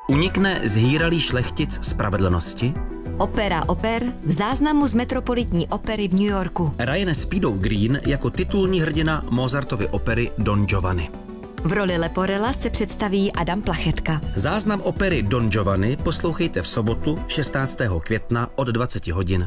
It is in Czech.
Unikne zhýralý šlechtic spravedlnosti? Opera Oper v záznamu z Metropolitní opery v New Yorku. Ryan Speedo Green jako titulní hrdina Mozartovy opery Don Giovanni. V roli Leporella se představí Adam Plachetka. Záznam opery Don Giovanni poslouchejte v sobotu 16. května od 20 hodin